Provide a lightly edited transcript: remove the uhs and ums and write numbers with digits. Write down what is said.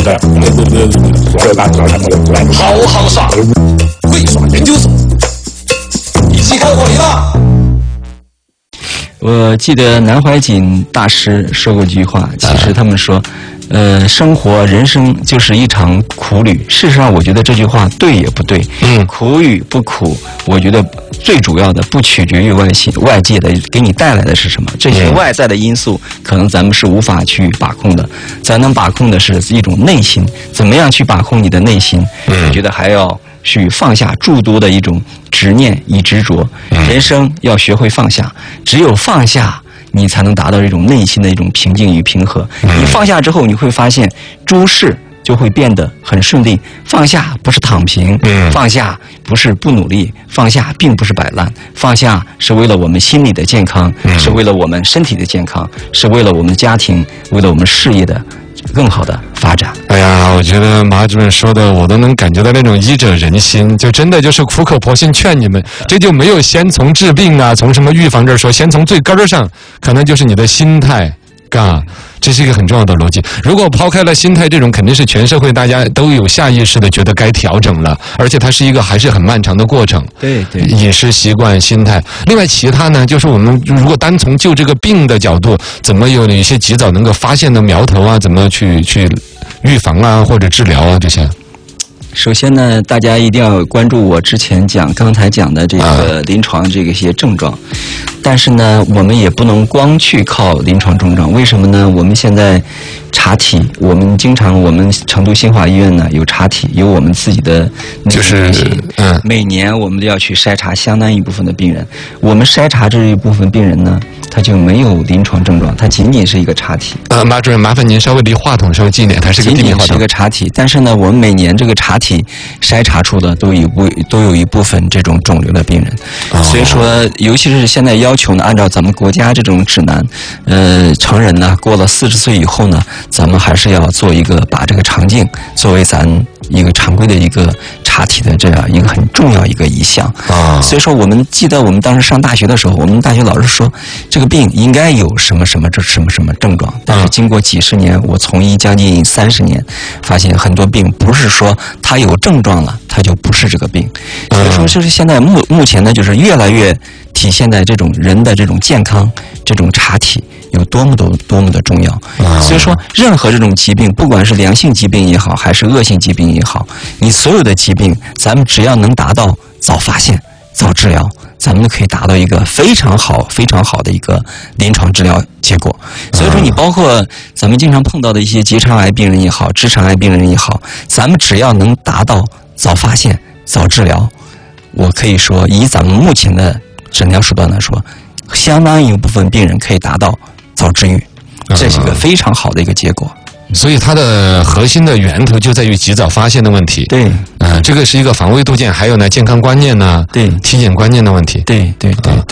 好好耍，会耍研究所，一起看火力吧。 我记得南怀瑾大师说过一句话，其实他们说，生活人生就是一场苦旅。事实上，我觉得这句话对也不对。苦与不苦，我觉得最主要的不取决于外界的给你带来的是什么，这些外在的因素可能咱们是无法去把控的，咱能把控的是一种内心。怎么样去把控你的内心？我觉得还要去放下诸多的一种执念与执着。人生要学会放下，只有放下，你才能达到这种内心的一种平静与平和。你放下之后，你会发现诸事就会变得很顺利。放下不是躺平，放下不是不努力，放下并不是摆烂，放下是为了我们心理的健康，是为了我们身体的健康，是为了我们的家庭，为了我们事业的更好的发展。 哎呀，我觉得马主任说的我都能感觉到那种医者仁心，就真的就是苦口婆心劝你们，这就没有先从治病啊，从什么预防这儿说，先从最根儿上，可能就是你的心态，这是一个很重要的逻辑。如果抛开了心态这种，肯定是全社会大家都有下意识的觉得该调整了，而且它是一个还是很漫长的过程。 对， 饮食习惯、心态。另外其他呢，就是我们如果单从就这个病的角度，怎么有一些及早能够发现的苗头啊，怎么去预防啊，或者治疗啊这些。 首先呢，大家一定要关注我刚才讲的这个临床这个些症状。但是呢，我们也不能光去靠临床症状。为什么呢？我们现在查体，我们成都新华医院呢有查体，有我们自己的每年我们都要去筛查相当一部分的病人。我们筛查这一部分病人呢，他就没有临床症状，他仅仅是一个查体。 马主任，麻烦您稍微离话筒稍微近一点，它是个定义话筒。 仅仅是一个查体，但是呢，我们每年这个查体筛查出的都有一部分这种肿瘤的病人。所以说，尤其是现在要求呢，按照咱们国家这种指南，成人呢过了40岁以后呢，咱们还是要把这个肠镜作为咱一个常规的一个查体的这样一个很重要一个一项。所以说我们记得我们当时上大学的时候，我们大学老师说这个病应该有什么症状，但是经过几十年，我从医将近30年，发现很多病不是说它有症状了，它就不是这个病。所以说就是现在目前呢，就是越来越体现在这种人的这种健康，这种查体有多么的重要。所以说任何这种疾病，不管是良性疾病也好，还是恶性疾病也好，你所有的疾病，咱们只要能达到早发现、早治疗，咱们就可以达到一个非常好的一个临床治疗结果。所以说你包括咱们经常碰到的一些结肠癌病人也好，直肠癌病人也好，咱们只要能达到早发现、早治疗，我可以说以咱们目前的诊疗手段来说，相当一部分病人可以达到早治愈，这是一个非常好的一个结果。 所以它的核心的源头就在于及早发现的问题。 对， 这个是一个防微杜渐，还有呢健康观念呢， 对， 体检观念的问题。 对。